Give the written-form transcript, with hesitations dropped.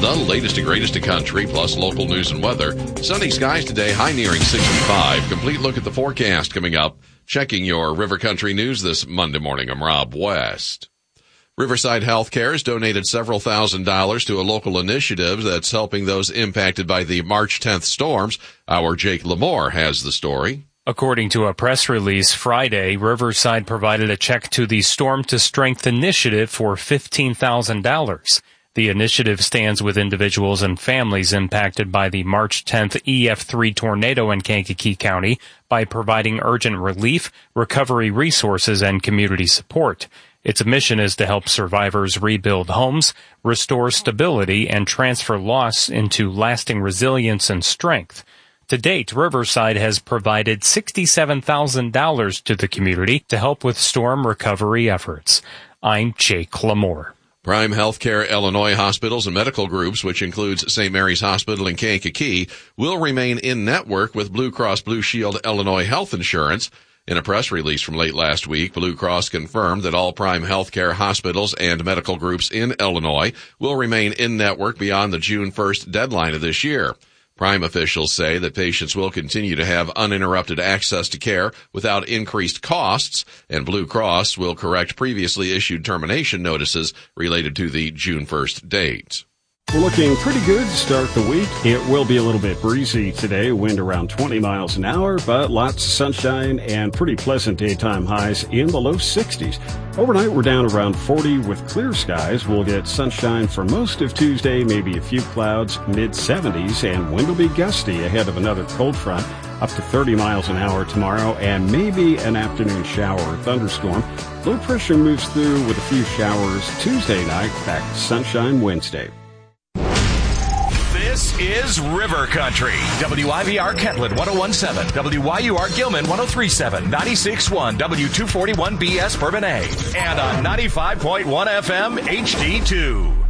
The latest and greatest in country, plus local news and weather. Sunny skies today, high nearing 65. Complete look at the forecast coming up. Checking your River Country news this Monday morning. I'm Rob West. Riverside Healthcare has donated several $1,000s to a local initiative that's helping those impacted by the March 10th storms. Our Jake Lamore has the story. According to a press release Friday, Riverside provided a check to the Storm to Strength initiative for $15,000. The initiative stands with individuals and families impacted by the March 10th EF3 tornado in Kankakee County by providing urgent relief, recovery resources, and community support. Its mission is to help survivors rebuild homes, restore stability, and transfer loss into lasting resilience and strength. To date, Riverside has provided $67,000 to the community to help with storm recovery efforts. I'm Jake Lamore. Prime Healthcare Illinois hospitals and medical groups, which includes St. Mary's Hospital in Kankakee, will remain in network with Blue Cross Blue Shield Illinois Health Insurance. In a press release from late last week, Blue Cross confirmed that all Prime Healthcare hospitals and medical groups in Illinois will remain in network beyond the June 1st deadline of this year. Prime officials say that patients will continue to have uninterrupted access to care without increased costs, and Blue Cross will correct previously issued termination notices related to the June 1st date. We're looking pretty good to start the week. It will be a little bit breezy today, wind around 20 miles an hour, but lots of sunshine and pretty pleasant daytime highs in the low 60s. Overnight, we're down around 40 with clear skies. We'll get sunshine for most of Tuesday, maybe a few clouds, mid-70s, and wind will be gusty ahead of another cold front, up to 30 miles an hour tomorrow, and maybe an afternoon shower or thunderstorm. Low pressure moves through with a few showers Tuesday night, back to sunshine Wednesday. This is River Country. WIVR Kentland 101.7, WYUR Gilman 103.7, 96.1, W241BS Bourbon A, and on 95.1 FM HD2.